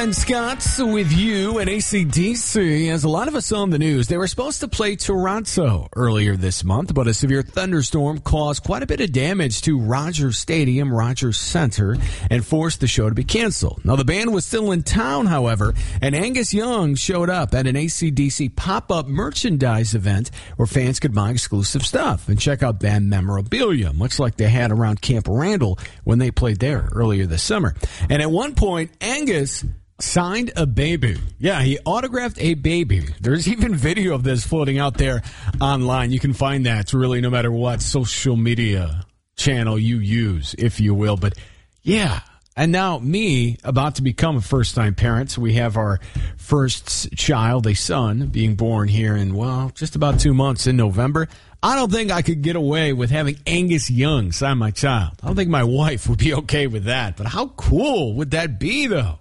And Scott's with you at AC/DC. As a lot of us saw in the news, they were supposed to play Toronto earlier this month, but a severe thunderstorm caused quite a bit of damage to Rogers Stadium, Rogers Center, and forced the show to be canceled. Now, the band was still in town, however, and Angus Young showed up at an AC/DC pop-up merchandise event where fans could buy exclusive stuff and check out band memorabilia, much like they had around Camp Randall when they played there earlier this summer. And at one point, Angus signed a baby. Yeah, he autographed a baby. There's even video of this floating out there online. You can find that. It's really no matter what social media channel you use, if you will. But yeah. And now me, about to become a first-time parent. So we have our first child, a son, being born here in, well, just about 2 months in November. I don't think I could get away with having Angus Young sign my child. I don't think my wife would be okay with that. But how cool would that be, though?